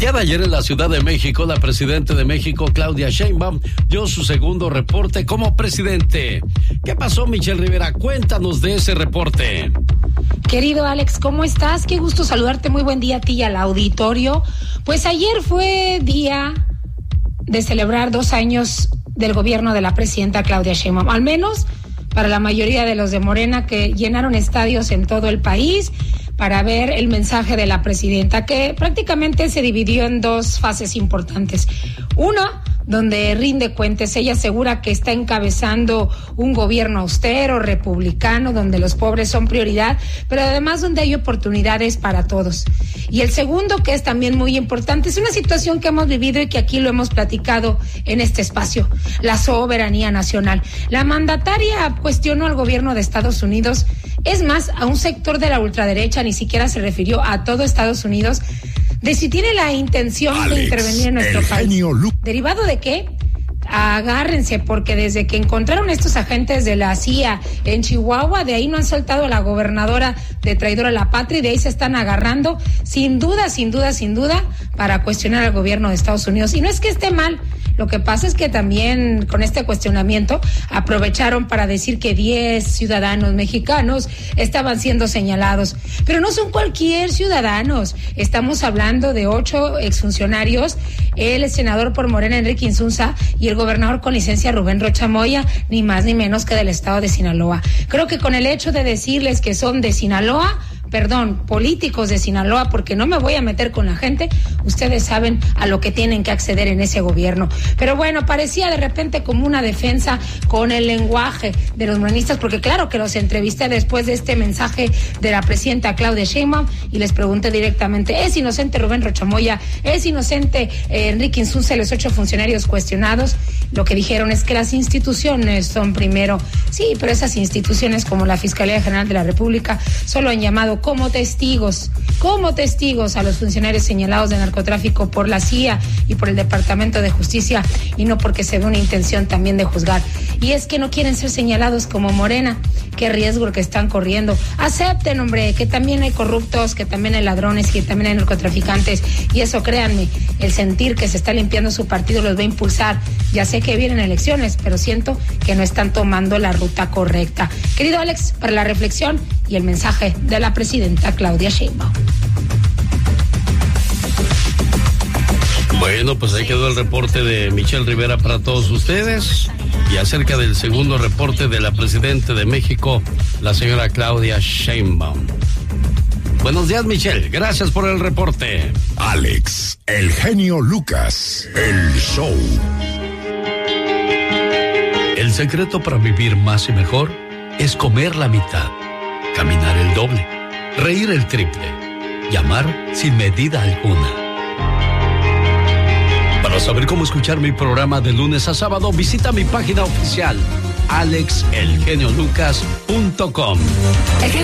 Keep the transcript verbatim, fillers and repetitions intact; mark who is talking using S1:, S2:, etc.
S1: día de ayer en la Ciudad de México, la presidenta de México, Claudia Sheinbaum, dio su segundo reporte como presidente. ¿Qué pasó, Michelle Rivera? Cuéntanos de ese reporte.
S2: Querido Alex, ¿cómo estás? Qué gusto saludarte. Muy buen día a ti y al auditorio. Pues ayer fue día de celebrar dos años del gobierno de la presidenta Claudia Sheinbaum, al menos para la mayoría de los de Morena, que llenaron estadios en todo el país para ver el mensaje de la presidenta, que prácticamente se dividió en dos fases importantes. Una, donde rinde cuentas. Ella asegura que está encabezando un gobierno austero, republicano, donde los pobres son prioridad, pero además donde hay oportunidades para todos. Y el segundo, que es también muy importante, es una situación que hemos vivido y que aquí lo hemos platicado en este espacio, la soberanía nacional. La mandataria cuestionó al gobierno de Estados Unidos, es más, a un sector de la ultraderecha, ni siquiera se refirió a todo Estados Unidos, de si tiene la intención Alex, de intervenir en nuestro país. Lu- ¿Derivado de qué? Agárrense, porque desde que encontraron estos agentes de la C I A en Chihuahua, de ahí no han soltado a la gobernadora de traidora a la patria, y de ahí se están agarrando, sin duda, sin duda, sin duda, para cuestionar al gobierno de Estados Unidos. Y no es que esté mal, lo que pasa es que también con este cuestionamiento aprovecharon para decir que diez ciudadanos mexicanos estaban siendo señalados, pero no son cualquier ciudadanos. Estamos hablando de ocho exfuncionarios, el senador por Morena Enrique Insunza y el gobernador con licencia Rubén Rocha Moya, ni más ni menos que del estado de Sinaloa. Creo que con el hecho de decirles que son de Sinaloa, perdón, políticos de Sinaloa, porque no me voy a meter con la gente, ustedes saben a lo que tienen que acceder en ese gobierno. Pero bueno, parecía de repente como una defensa con el lenguaje de los morenistas, porque claro que los entrevisté después de este mensaje de la presidenta Claudia Sheinbaum y les pregunté directamente, ¿es inocente Rubén Rocha Moya? ¿Es inocente eh, Enrique Insunza y los ocho funcionarios cuestionados? Lo que dijeron es que las instituciones son primero. Sí, pero esas instituciones como la Fiscalía General de la República solo han llamado como testigos, como testigos a los funcionarios señalados de narcotráfico por la C I A y por el Departamento de Justicia, y no porque se ve una intención también de juzgar. Y es que no quieren ser señalados como Morena. Qué riesgo el que están corriendo. Acepten, hombre, que también hay corruptos, que también hay ladrones, que también hay narcotraficantes, y eso, créanme, el sentir que se está limpiando su partido los va a impulsar. Ya sé que vienen elecciones, pero siento que no están tomando la ruta correcta. Querido Alex, para la reflexión y el mensaje de la presidenta Claudia Sheinbaum.
S1: Bueno, pues ahí quedó el reporte de Michelle Rivera para todos ustedes. Y acerca del segundo reporte de la presidenta de México, la señora Claudia Sheinbaum. Buenos días, Michelle. Gracias por el reporte.
S3: Alex, el genio Lucas, el show.
S4: El secreto para vivir más y mejor es comer la mitad, caminar el doble, reír el triple, y amar sin medida alguna. Para saber cómo escuchar mi programa de lunes a sábado, visita mi página oficial, alex el genio lucas punto com.